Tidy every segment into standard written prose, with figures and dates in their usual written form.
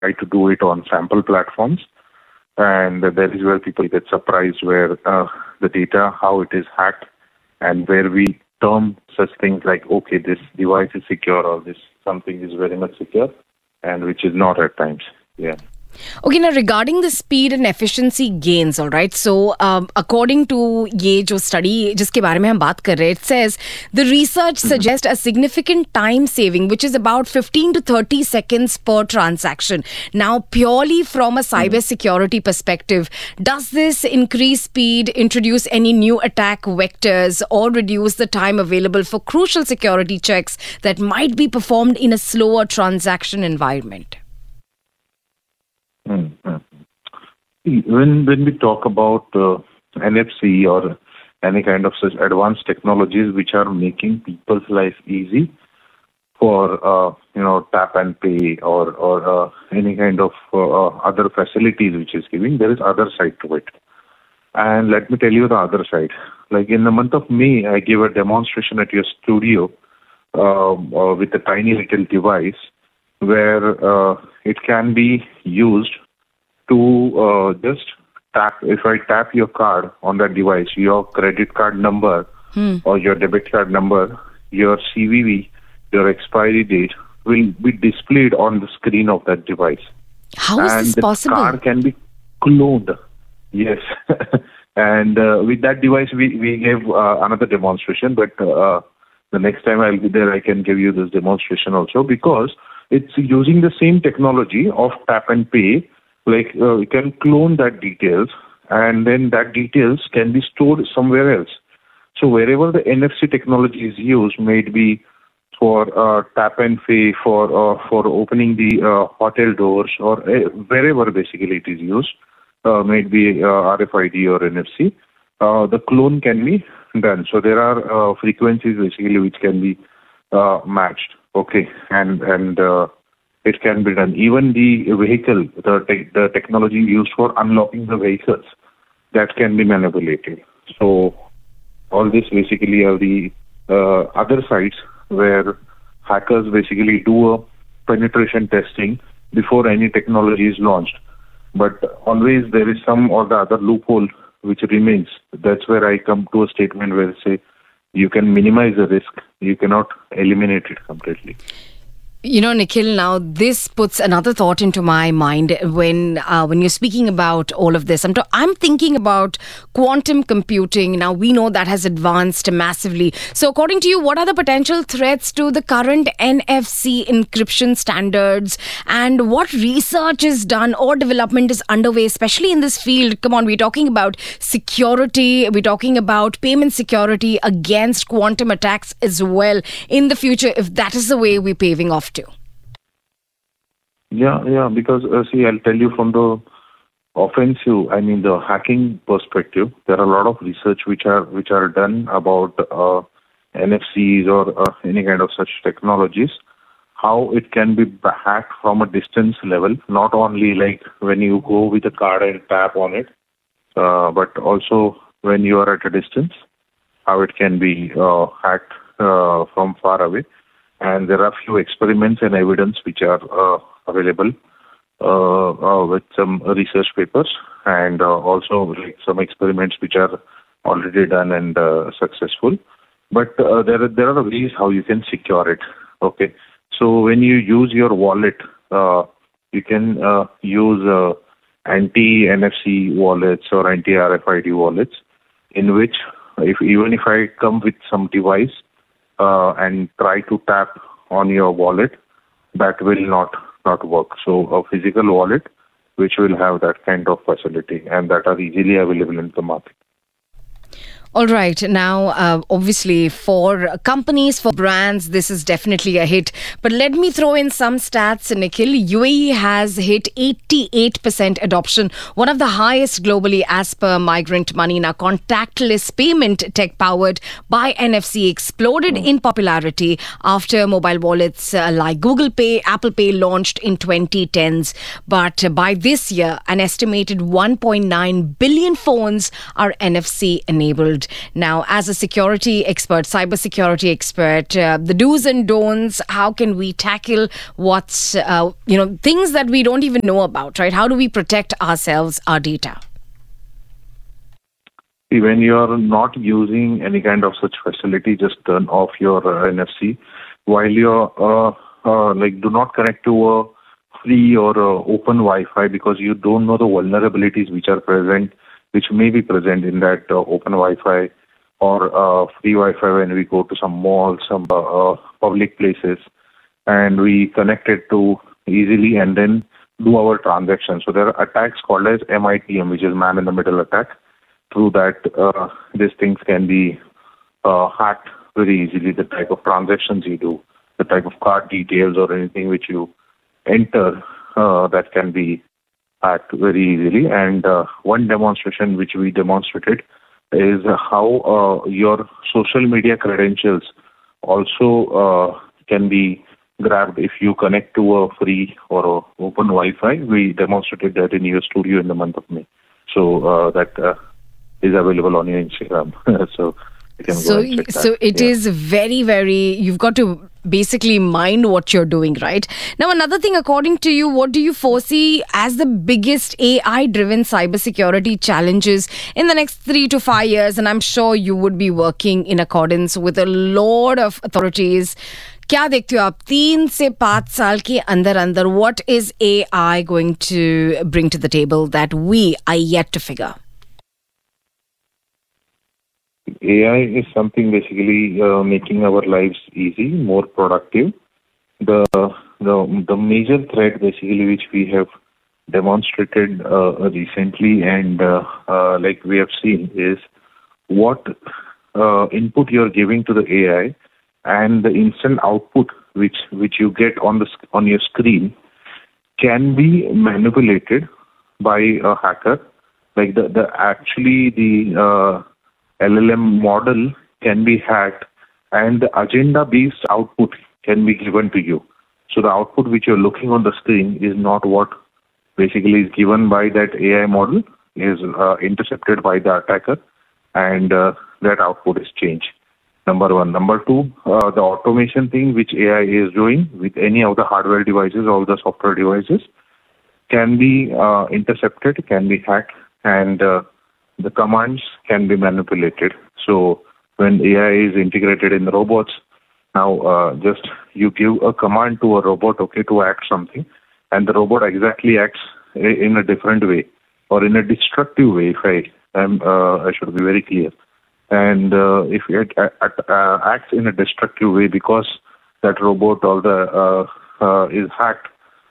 try to do it on sample platforms. And that is where people get surprised where the data, how it is hacked, and where we term such things like, okay, this device is secure or this something is very much secure, and which is not at times. Yeah. Okay, now regarding the speed and efficiency gains, all right. So, according to ये जो study जिसके बारे में हम बात कर रहे हैं, it says the research suggests a significant time saving, which is about 15 to 30 seconds per transaction. Now, purely from a cyber security perspective, does this increase speed, introduce any new attack vectors, or reduce the time available for crucial security checks that might be performed in a slower transaction environment? When we talk about NFC or any kind of such advanced technologies which are making people's life easy for tap and pay or any kind of other facilities which is giving, there is other side to it. And let me tell you the other side. Like in the month of May, I gave a demonstration at your studio with a tiny little device where it can be used to just tap. If I tap your card on that device, your credit card number or your debit card number, your CVV, your expiry date will be displayed on the screen of that device. How is this possible? And the card can be cloned. Yes. And with that device, we gave another demonstration, but the next time I'll be there, I can give you this demonstration also, because it's using the same technology of tap and pay. Like you can clone that details, and then that details can be stored somewhere else. So wherever the NFC technology is used, may it be for tap and pay, for opening the hotel doors, or wherever basically it is used, may it be RFID or NFC, the clone can be done. So there are frequencies basically which can be matched. Okay, and it can be done. Even the vehicle, the technology used for unlocking the vehicles, that can be manipulated. So all this basically are the other sides where hackers basically do a penetration testing before any technology is launched. But always there is some or the other loophole which remains. That's where I come to a statement where I say you can minimize the risk, you cannot eliminate it completely. You know, Nikhil, now this puts another thought into my mind when you're speaking about all of this. I'm thinking about quantum computing. Now, we know that has advanced massively. So according to you, what are the potential threats to the current NFC encryption standards, and what research is done or development is underway, especially in this field? Come on, we're talking about security. We're talking about payment security against quantum attacks as well in the future, if that is the way we're paving off to. Yeah, because see, I'll tell you from the offensive, the hacking perspective, there are a lot of research which are done about NFCs or any kind of such technologies, how it can be hacked from a distance level, not only like when you go with a card and tap on it, but also when you are at a distance, how it can be hacked from far away. And there are few experiments and evidence which are available with some research papers, and also like some experiments which are already done and successful. But there are ways how you can secure it. Okay, so when you use your wallet, you can use anti-NFC wallets or anti-RFID wallets, in which even if I come with some device and try to tap on your wallet, that will not work. So a physical wallet which will have that kind of facility, and that are easily available in the market. All right. Now, obviously, for companies, for brands, this is definitely a hit. But let me throw in some stats, Nikhil. UAE has hit 88% adoption, one of the highest globally as per Migrant Money. Now, contactless payment tech powered by NFC exploded in popularity after mobile wallets like Google Pay, Apple Pay launched in 2010s. But by this year, an estimated 1.9 billion phones are NFC enabled. field. Now, as a security expert, cybersecurity expert, the do's and don'ts, how can we tackle what's, things that we don't even know about, right? How do we protect ourselves, our data? When you're not using any kind of such facility, just turn off your NFC. While you're do not connect to a free or open Wi-Fi, because you don't know the vulnerabilities which are present, which may be present in that open Wi-Fi or free Wi-Fi when we go to some malls, some public places, and we connect it to easily and then do our transactions. So there are attacks called as MITM, which is man in the middle attack. Through that, these things can be hacked very easily. The type of transactions you do, the type of card details or anything which you enter, that can be hacked very easily. And one demonstration which we demonstrated is how your social media credentials also can be grabbed if you connect to a free or a open Wi-Fi. We demonstrated that in your studio in the month of May. So that is available on your Instagram. So you can go and check that. So it is very, very, you've got to basically mind what you're doing, right? Now, another thing, according to you, what do you foresee as the biggest AI-driven cybersecurity challenges in the next 3 to 5 years? And I'm sure you would be working in accordance with a lot of authorities. क्या देखते हो आप 3 से 5 साल के अंदर what is AI going to bring to the table that we are yet to figure? AI is something basically making our lives easy, more productive. The major threat basically which we have demonstrated recently and like we have seen is what input you're giving to the AI and the instant output which you get on your screen can be manipulated by a hacker. Like the LLM model can be hacked and the agenda-based output can be given to you. So the output which you're looking on the screen is not what basically is given by that AI model, is intercepted by the attacker, and that output is changed. Number one. Number two, the automation thing which AI is doing with any of the hardware devices or the software devices can be intercepted, can be hacked, and the commands can be manipulated. So when AI is integrated in the robots, now just you give a command to a robot, okay, to act something, and the robot exactly acts in a different way or in a destructive way. If I should be very clear. And if it acts in a destructive way because that robot or is hacked,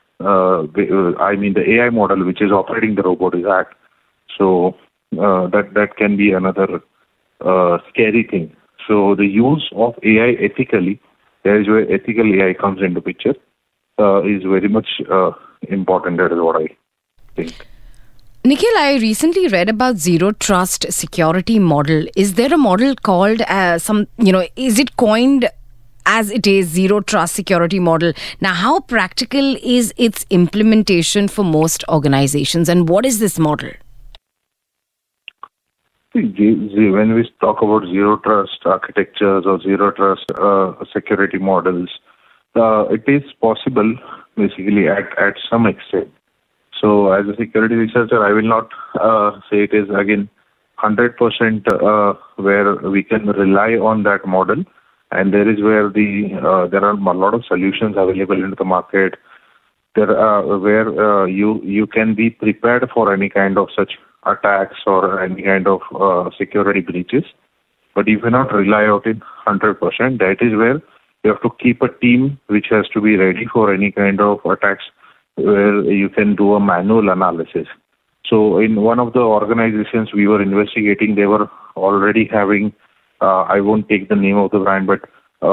the AI model which is operating the robot is hacked. So that can be another scary thing. So the use of AI ethically, there is where ethical AI comes into picture, is very much important. That is what I think. Nikhil, I recently read about Zero Trust security model. Is there a model called is it coined as it is Zero Trust security model? Now, how practical is its implementation for most organizations, and what is this model? When we talk about Zero Trust architectures or Zero Trust security models, it is possible basically at some extent. So as a security researcher, I will not say it is again 100% where we can rely on that model, and there is where there are a lot of solutions available in the market. There where you can be prepared for any kind of such attacks or any kind of security breaches, but you cannot rely on it 100%. That is where you have to keep a team which has to be ready for any kind of attacks, where you can do a manual analysis. So in one of the organizations we were investigating, they were already having, I won't take the name of the brand, but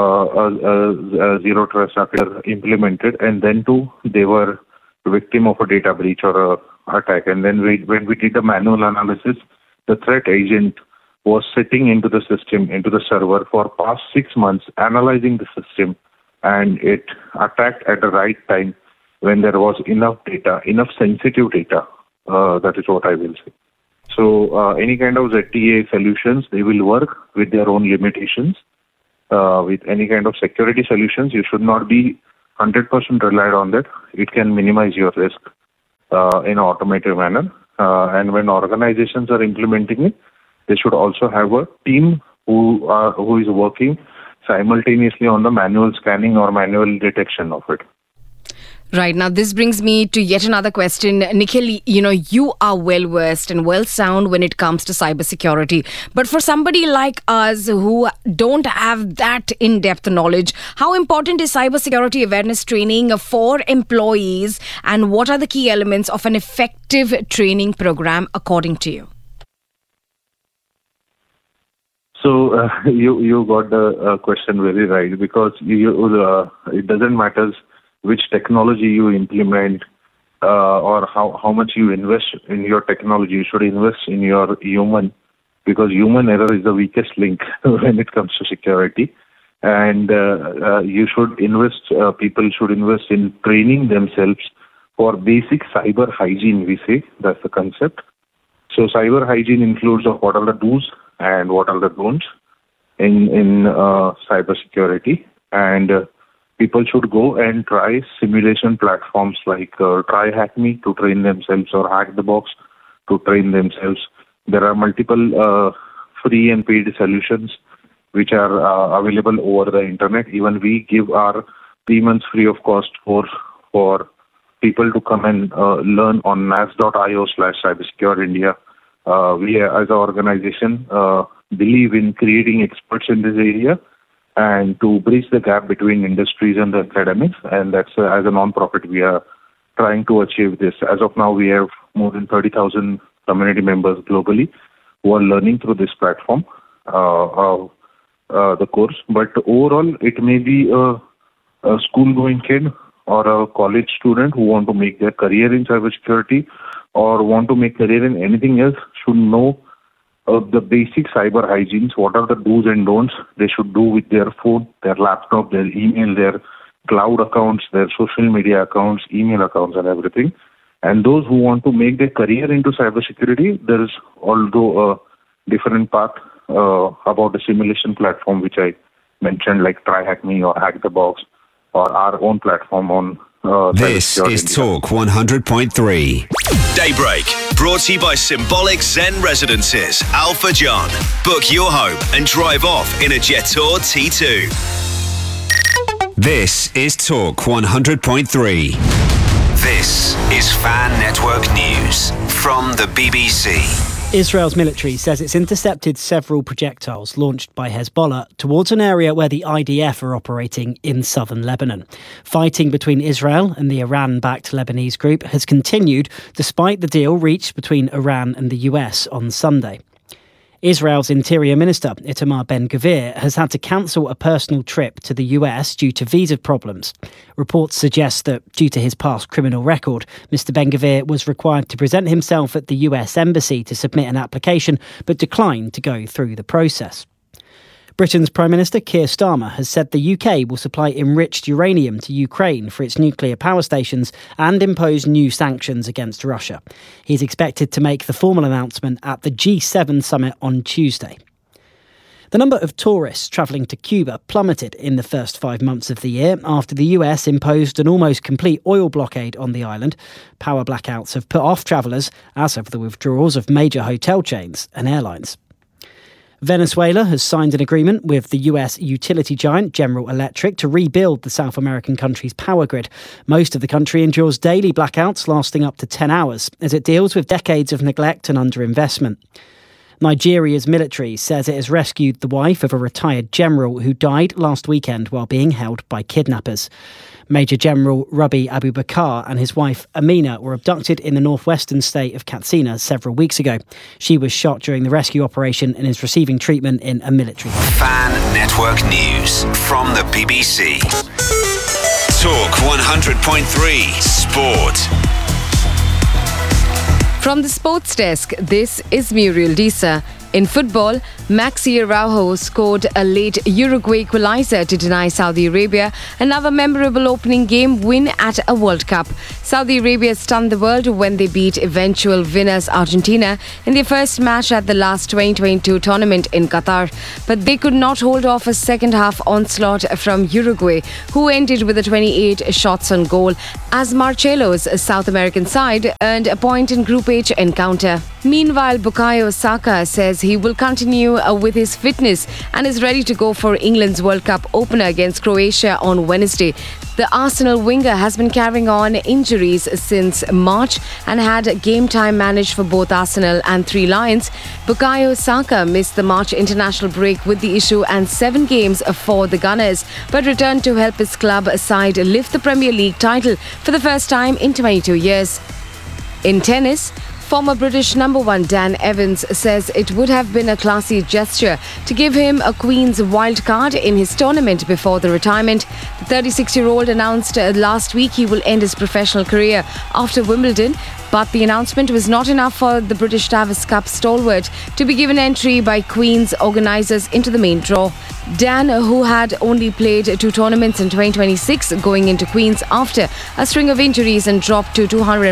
a Zero Trust architecture implemented, and then too they were victim of a data breach or a attack. And then when we did the manual analysis, the threat agent was sitting into the system, into the server for past 6 months, analyzing the system, and it attacked at the right time when there was enough data, enough sensitive data. That is what I will say. So any kind of ZTE solutions, they will work with their own limitations. With any kind of security solutions, you should not be 100% relied on that. It can minimize your risk in an automated manner. And when organizations are implementing it, they should also have a team who is working simultaneously on the manual scanning or manual detection of it. Right. Now, this brings me to yet another question. Nikhil, you are well-versed and well-sound when it comes to cybersecurity. But for somebody like us who don't have that in-depth knowledge, how important is cybersecurity awareness training for employees? And what are the key elements of an effective training program, according to you? So you got the question very right, because it doesn't matter which technology you implement or how much you invest in your technology. You should invest in your human, because human error is the weakest link when it comes to security. And you should invest, people should invest in training themselves for basic cyber hygiene, we say. That's the concept. So cyber hygiene includes of what are the do's and what are the don'ts in cybersecurity. And people should go and try simulation platforms like TryHackMe to train themselves, or HackTheBox to train themselves. There are multiple free and paid solutions which are available over the internet. Even we give our 3 months free of cost for people to come and learn on nas.io/cybersecureIndia. We as an organization believe in creating experts in this area and to bridge the gap between industries and the academics. And that's as a non-profit, we are trying to achieve this. As of now, we have more than 30,000 community members globally who are learning through this platform, the course. But overall, it may be a school-going kid or a college student who want to make their career in cybersecurity or want to make career in anything else should know the basic cyber hygienes. What are the do's and don'ts they should do with their phone, their laptop, their email, their cloud accounts, their social media accounts, email accounts, and everything. And those who want to make their career into cybersecurity, there is although a different path about the simulation platform which I mentioned, like TryHackMe or HackTheBox, or our own platform on This is Talk 100.3. Daybreak, brought to you by Symbolic Zen Residences, Alpha John. Book your home and drive off in a Jetour T2. This is Talk 100.3. This is Fan Network News from the BBC. Israel's military says it's intercepted several projectiles launched by Hezbollah towards an area where the IDF are operating in southern Lebanon. Fighting between Israel and the Iran-backed Lebanese group has continued despite the deal reached between Iran and the US on Sunday. Israel's Interior Minister, Itamar Ben-Gvir, has had to cancel a personal trip to the US due to visa problems. Reports suggest that, due to his past criminal record, Mr Ben-Gvir was required to present himself at the US Embassy to submit an application, but declined to go through the process. Britain's Prime Minister Keir Starmer has said the UK will supply enriched uranium to Ukraine for its nuclear power stations and impose new sanctions against Russia. He's expected to make the formal announcement at the G7 summit on Tuesday. The number of tourists travelling to Cuba plummeted in the first 5 months of the year after the US imposed an almost complete oil blockade on the island. Power blackouts have put off travellers, as have the withdrawals of major hotel chains and airlines. Venezuela has signed an agreement with the US utility giant General Electric to rebuild the South American country's power grid. Most of the country endures daily blackouts lasting up to 10 hours as it deals with decades of neglect and underinvestment. Nigeria's military says it has rescued the wife of a retired general who died last weekend while being held by kidnappers. Major General Rabi Abubakar and his wife Amina were abducted in the northwestern state of Katsina several weeks ago. She was shot during the rescue operation and is receiving treatment in a military hospital. Fan Network News from the BBC. Talk 100.3 Sport. From the sports desk, this is Muriel Disa. In football, Maxi Araujo scored a late Uruguay equalizer to deny Saudi Arabia another memorable opening game win at a World Cup. Saudi Arabia stunned the world when they beat eventual winners Argentina in their first match at the last 2022 tournament in Qatar. But they could not hold off a second-half onslaught from Uruguay, who ended with a 28 shots on goal, as Marcelo's South American side earned a point in Group H encounter. Meanwhile, Bukayo Saka says he will continue with his fitness and is ready to go for England's World Cup opener against Croatia on Wednesday. The Arsenal winger has been carrying on injuries since March and had game time managed for both Arsenal and Three Lions. Bukayo Saka missed the March international break with the issue and 7 games for the Gunners, but returned to help his club side lift the Premier League title for the first time in 22 years. In tennis, former British number 1 Dan Evans says it would have been a classy gesture to give him a Queen's wild card in his tournament before the retirement. The 36-year-old announced last week he will end his professional career after Wimbledon, but the announcement was not enough for the British Davis Cup stalwart to be given entry by Queen's organisers into the main draw. Dan, who had only played 2 tournaments in 2026, going into Queen's after a string of injuries and dropped to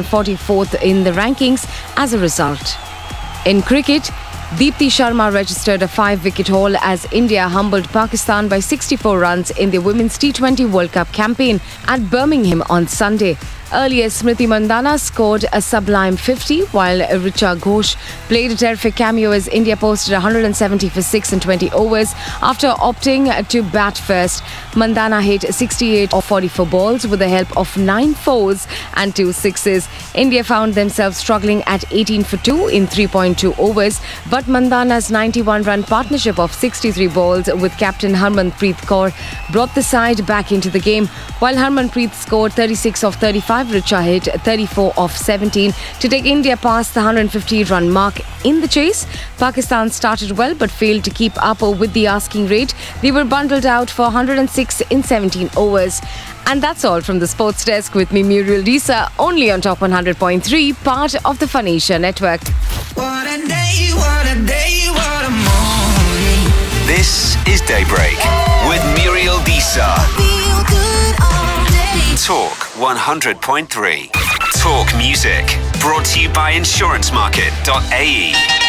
244th in the rankings as a result. In cricket, Deepti Sharma registered a 5-wicket haul as India humbled Pakistan by 64 runs in the Women's T20 World Cup campaign at Birmingham on Sunday. Earlier, Smriti Mandhana scored a sublime 50, while Richa Ghosh played a terrific cameo as India posted 170 for 6 in 20 overs after opting to bat first. Mandhana hit 68 of 44 balls with the help of 9 fours and 2 sixes. India found themselves struggling at 18 for 2 in 3.2 overs, but Mandhana's 91-run partnership of 63 balls with captain Harmanpreet Kaur brought the side back into the game. While Harmanpreet scored 36 of 35, Richa hit 34 of 17 to take India past the 150-run mark. In the chase, Pakistan started well but failed to keep up with the asking rate. They were bundled out for 106 in 17 overs. And that's all from the Sports Desk with me, Muriel Disa, only on Top 100.3, part of the Phoenicia Network. What a day, what a day, what a morning. This is Daybreak with Muriel Disa. Feel good all day. Talk 100.3. Talk music. Brought to you by insurancemarket.ae.